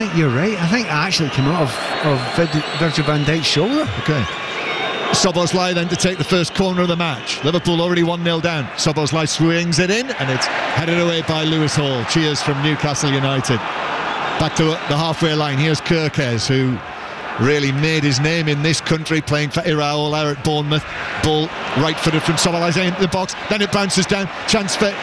You're right. I think it actually came out of Virgil van Dijk's shoulder. Okay. Szoboszlai then to take the first corner of the match. Liverpool already 1-0 down. Szoboszlai swings it in and it's headed away by Lewis Hall. Cheers from Newcastle United. Back to the halfway line. Here's Kerkez, who really made his name in this country playing for Iraola at Bournemouth. Ball right footed from Szoboszlai into the box. Then it bounces down. Chance for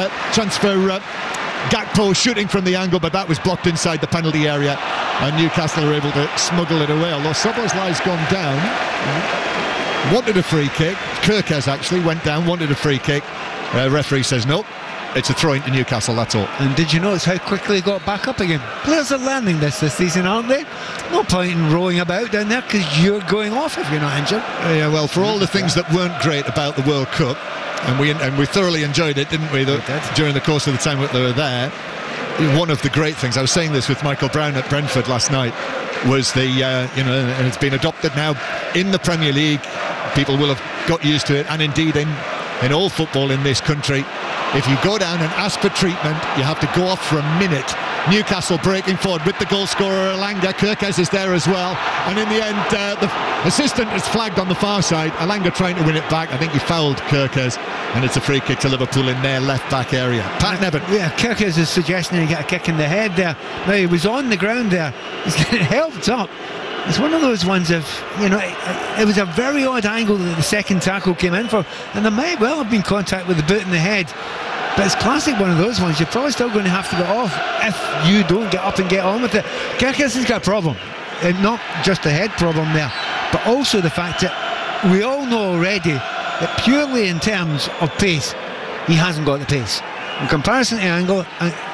Gakpo shooting from the angle, but that was blocked inside the penalty area and Newcastle are able to smuggle it away. Although Szoboszlai's gone down, wanted a free kick. Kerkez actually went down, wanted a free kick. Referee says nope, it's a throw into Newcastle, that's all. And did you notice how quickly he got back up again? Players are learning this season, aren't they? No point in rowing about down there because you're going off if you're not injured. Yeah, well, for all the things that weren't great about the World Cup, and we thoroughly enjoyed it, didn't we, during the course of the time that they were there. One of the great things, I was saying this with Michael Brown at Brentford last night, was and it's been adopted now in the Premier League. People will have got used to it, and indeed in all football in this country, if you go down and ask for treatment, you have to go off for a minute. Newcastle breaking forward with the goal scorer Elanga. Kerkez is there as well, and in the end the assistant is flagged on the far side. Elanga trying to win it back. I think he fouled Kerkez, and it's a free kick to Liverpool in their left back area. Pat Nevin. Yeah, Kerkez is suggesting he get a kick in the head there. Now he was on the ground there, he's getting helped up. It's one of those ones of, it was a very odd angle that the second tackle came in for, and there might well have been contact with the boot in the head. But it's classic one of those ones. You're probably still going to have to get off if you don't get up and get on with it. Kerkez has got a problem, and not just a head problem there, but also the fact that we all know already that purely in terms of pace, he hasn't got the pace. In comparison to Angle,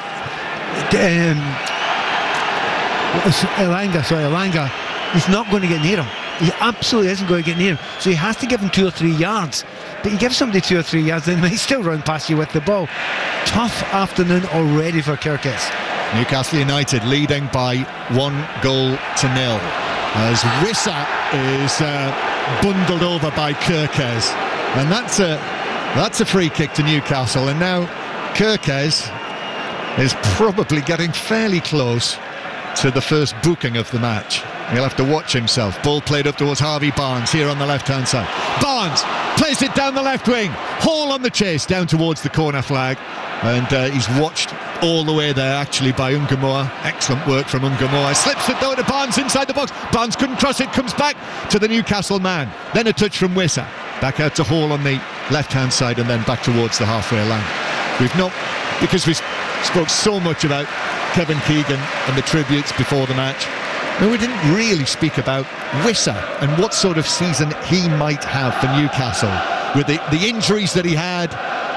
Elanga, he's not going to get near him. He absolutely isn't going to get near him. So he has to give him 2 or 3 yards. But you give somebody 2 or 3 yards, they may still run past you with the ball. Tough afternoon already for Kerkez. Newcastle United leading by 1-0 as Wissa is bundled over by Kerkez, and that's a free kick to Newcastle. And now Kerkez is probably getting fairly close to the first booking of the match. He'll have to watch himself. Ball played up towards Harvey Barnes here on the left-hand side. Barnes plays it down the left wing. Hall on the chase down towards the corner flag. And he's watched all the way there actually by Ungamoa. Excellent work from Ungamoa. Slips it though to Barnes inside the box. Barnes couldn't cross it. Comes back to the Newcastle man. Then a touch from Wissa. Back out to Hall on the left-hand side and then back towards the halfway line. Because we spoke so much about Kevin Keegan and the tributes before the match. No, we didn't really speak about Wissa and what sort of season he might have for Newcastle with the injuries that he had.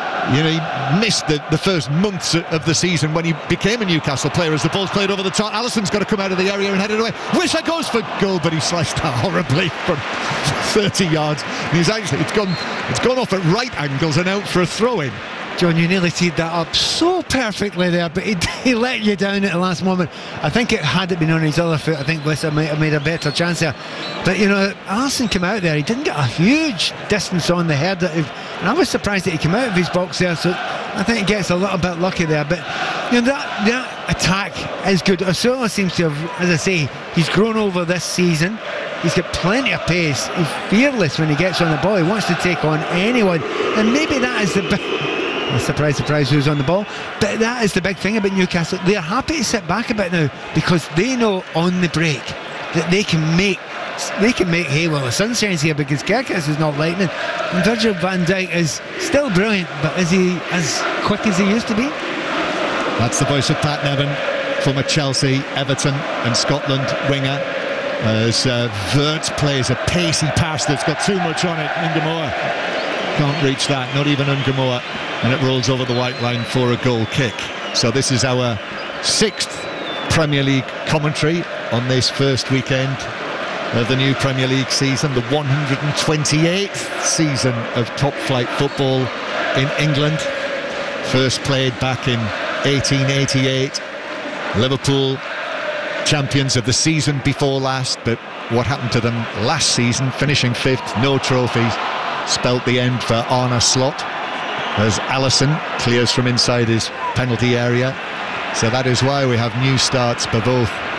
He missed the first months of the season when he became a Newcastle player as the ball's played over the top. Alisson's got to come out of the area and head it away. Wissa goes for goal, but he sliced that horribly from 30 yards. And it's gone off at right angles and out for a throw-in. John, you nearly teed that up so perfectly there, but he let you down at the last moment. I think had it been on his other foot, I think Wissa might have made a better chance there. But Alisson came out there, he didn't get a huge distance on the head, and I was surprised that he came out of his box there, so I think he gets a little bit lucky there. But that attack is good. Osula seems to have, as I say, he's grown over this season. He's got plenty of pace. He's fearless when he gets on the ball. He wants to take on anyone, and maybe that is surprise, surprise, who's on the ball. But that is the big thing about Newcastle. They're happy to sit back a bit now because they know on the break that they can make hay while the sun shines here, because Kerkez is not lightning and Virgil van Dijk is still brilliant, but is he as quick as he used to be? That's the voice of Pat Nevin, former Chelsea, Everton and Scotland winger, as Wirtz plays a pacey pass that's got too much on it. Ungamoa can't reach that, not even Ungamoa, and it rolls over the white line for a goal kick. So this is our 6th Premier League commentary on this first weekend of the new Premier League season, the 128th season of top flight football in England. First played back in 1888. Liverpool champions of the season before last, but what happened to them last season, finishing 5th, no trophies, spelt the end for Arne Slot as Alisson clears from inside his penalty area. So that is why we have new starts for both